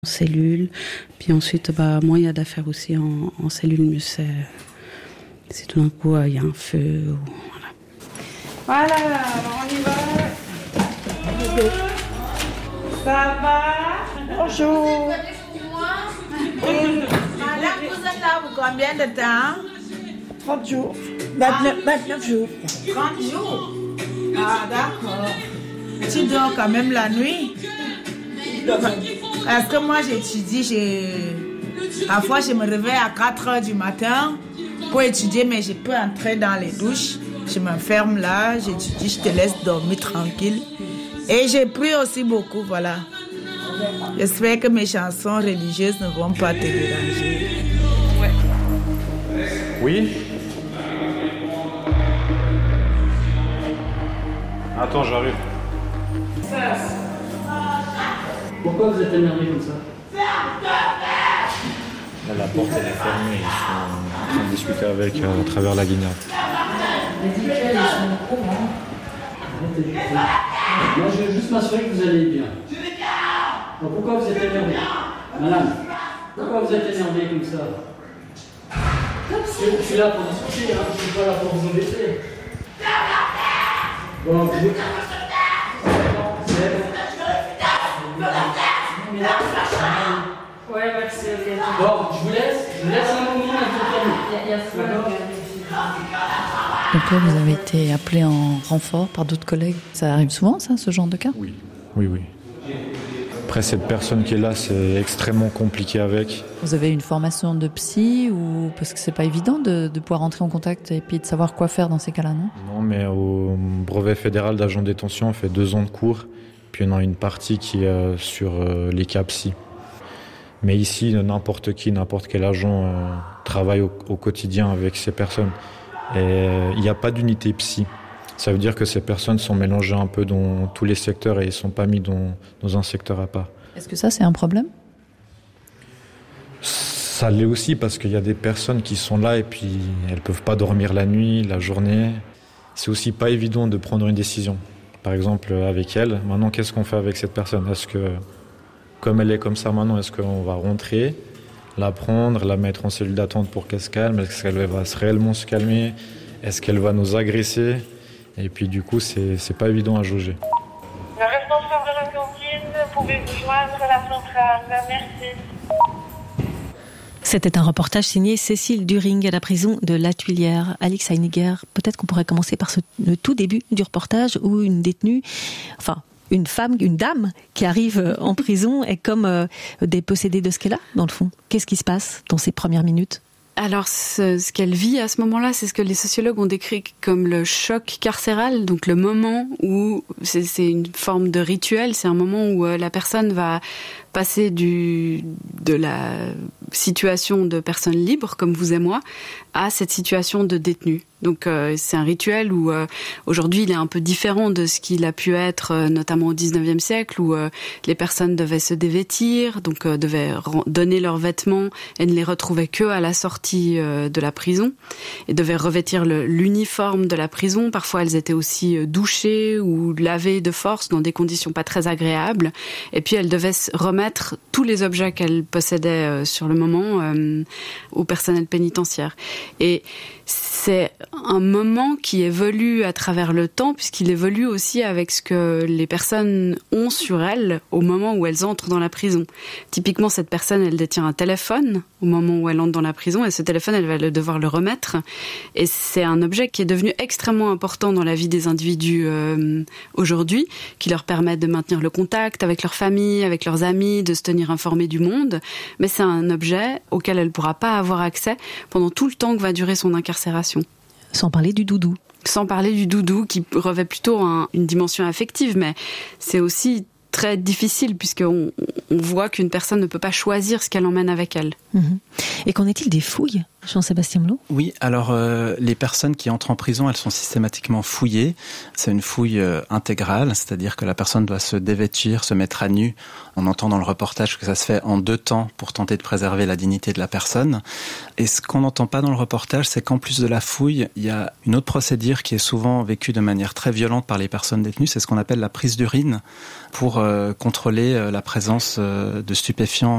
En cellule, puis ensuite, moins il y a d'affaires aussi en cellule, mieux c'est tout d'un coup, il y a un feu. Voilà, alors on y va. Ça va? Bonjour. Madame, vous êtes là pour combien de temps? 30 jours. 29 jours. 30 jours? Ah, d'accord. Tu dors quand même la nuit? Parce que moi j'étudie, parfois je me réveille à 4h du matin pour étudier, mais je peux entrer dans les douches. Je m'enferme là, j'étudie, je te laisse dormir tranquille. Et j'ai pris aussi beaucoup, voilà. J'espère que mes chansons religieuses ne vont pas te déranger. Oui? Attends, j'arrive. Pourquoi vous êtes énervé comme ça? Là, la porte elle est fermée, ils sont en train de discuter avec à travers la guignade. Les Nickel, ils sont au courant. Arrêtez de faire. Moi, je veux juste m'assurer que vous allez bien. Donc, pourquoi vous êtes énervé? Madame, pourquoi vous êtes énervé comme ça? Je suis là pour discuter, hein. Je suis pas là pour vous embêter. Bon, vous... Bon, je vous laisse un moment Donc là, vous avez été appelé en renfort par d'autres collègues. Ça arrive souvent, ça, ce genre de cas? Oui. Après, cette personne qui est là, c'est extrêmement compliqué avec. Vous avez une formation de psy ou parce que c'est pas évident de pouvoir entrer en contact et puis de savoir quoi faire dans ces cas-là, non? Non, mais au brevet fédéral d'agent de détention, on fait 2 ans de cours. Puis on a une partie qui est sur les cas psy. Mais ici, n'importe quel agent travaille au quotidien avec ces personnes. Et il n'y a pas d'unité psy. Ça veut dire que ces personnes sont mélangées un peu dans tous les secteurs et ne sont pas mis dans un secteur à part. Est-ce que ça, c'est un problème? Ça l'est aussi parce qu'il y a des personnes qui sont là et puis elles ne peuvent pas dormir la nuit, la journée. C'est aussi pas évident de prendre une décision. Par exemple, avec elle, maintenant, qu'est-ce qu'on fait avec cette personne? Est-ce que, comme elle est comme ça maintenant, est-ce qu'on va rentrer, la prendre, la mettre en cellule d'attente pour qu'elle se calme? Est-ce qu'elle va réellement se calmer? Est-ce qu'elle va nous agresser? Et puis du coup, c'est pas évident à jauger. Le responsable de la cantine, pouvez-vous joindre la centrale? Merci. C'était un reportage signé Cécile During à la prison de La Tuilière. Alix Heiniger, peut-être qu'on pourrait commencer par le tout début du reportage où une détenue, une femme, une dame qui arrive en prison est comme dépossédée de ce qu'elle a, dans le fond. Qu'est-ce qui se passe dans ces premières minutes? Alors, ce qu'elle vit à ce moment-là, c'est ce que les sociologues ont décrit comme le choc carcéral, donc le moment où c'est une forme de rituel, c'est un moment où la personne va passer de la situation de personne libre, comme vous et moi, à cette situation de détenu. Donc c'est un rituel où aujourd'hui il est un peu différent de ce qu'il a pu être notamment au 19e siècle où les personnes devaient se dévêtir, donc devaient donner leurs vêtements et ne les retrouvaient que à la sortie de la prison et devaient revêtir l'uniforme de la prison. Parfois elles étaient aussi douchées ou lavées de force dans des conditions pas très agréables et puis elles devaient remettre tous les objets qu'elles possédaient sur le moment au personnel pénitentiaire. Et c'est un moment qui évolue à travers le temps, puisqu'il évolue aussi avec ce que les personnes ont sur elles au moment où elles entrent dans la prison. Typiquement, cette personne, elle détient un téléphone au moment où elle entre dans la prison, et ce téléphone, elle va devoir le remettre. Et c'est un objet qui est devenu extrêmement important dans la vie des individus aujourd'hui, qui leur permet de maintenir le contact avec leur famille, avec leurs amis, de se tenir informés du monde. Mais c'est un objet auquel elle ne pourra pas avoir accès pendant tout le temps que va durer son incarcération. Sans parler du doudou. Sans parler du doudou, qui revêt plutôt une dimension affective, mais c'est aussi très difficile, puisqu'on voit qu'une personne ne peut pas choisir ce qu'elle emmène avec elle. Mmh. Et qu'en est-il des fouilles, Jean-Sébastien Melot? Oui, alors les personnes qui entrent en prison, elles sont systématiquement fouillées. C'est une fouille intégrale, c'est-à-dire que la personne doit se dévêtir, se mettre à nu. On entend dans le reportage que ça se fait en 2 temps pour tenter de préserver la dignité de la personne. Et ce qu'on n'entend pas dans le reportage, c'est qu'en plus de la fouille, il y a une autre procédure qui est souvent vécue de manière très violente par les personnes détenues, c'est ce qu'on appelle la prise d'urine pour contrôler la présence de stupéfiants